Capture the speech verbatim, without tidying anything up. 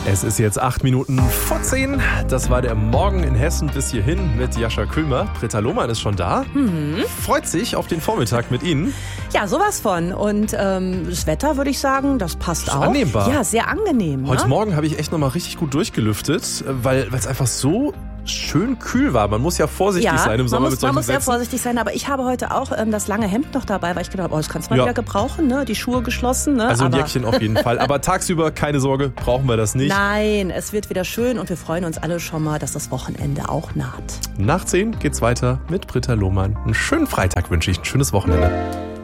Es ist jetzt acht Minuten vor zehn. Das war der Morgen in Hessen bis hierhin mit Jascha Külmer. Britta Lohmann ist schon da. Mhm. Freut sich auf den Vormittag mit Ihnen. Ja, sowas von. Und ähm, das Wetter, würde ich sagen, das passt auch. Annehmbar. Ja, sehr angenehm. Heute ne? Morgen habe ich echt nochmal richtig gut durchgelüftet, weil es einfach so schön kühl war. Man muss ja vorsichtig ja, sein im Sommer man muss, mit solchen man muss sehr Sätzen. vorsichtig sein. Aber ich habe heute auch ähm, das lange Hemd noch dabei, weil ich gedacht habe, oh, das kannst du mal Ja. wieder gebrauchen. Ne? Die Schuhe geschlossen. Ne? Also ein aber Jäckchen auf jeden Fall. Aber tagsüber, keine Sorge, brauchen wir das nicht. Nein, es wird wieder schön und wir freuen uns alle schon mal, dass das Wochenende auch naht. Nach zehn geht's weiter mit Britta Lohmann. Einen schönen Freitag wünsche ich, ein schönes Wochenende.